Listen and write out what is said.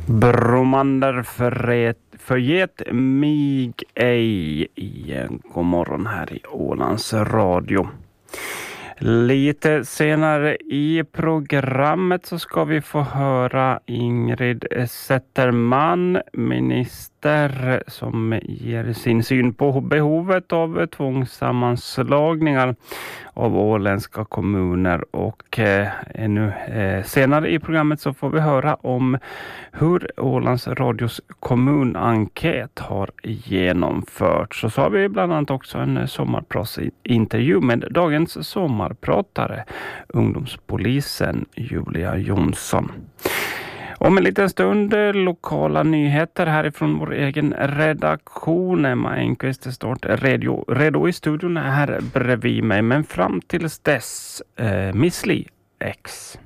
Bromander förget mig ej i god morgon här i Ålands Radio. Lite senare i programmet så ska vi få höra Ingrid Zetterman, minister, som ger sin syn på behovet av tvångssammanslagningar av åländska kommuner, och ännu senare i programmet så får vi höra om hur Ålands Radios kommunenkät har genomförts. Så har vi bland annat också en sommarpratsintervju med dagens sommarpratare, ungdomspolisen Julia Jonsson. Om en liten stund lokala nyheter härifrån vår egen redaktion. Emma Enquist står redo i studion här bredvid mig. Men fram tills dess, Miss Li X.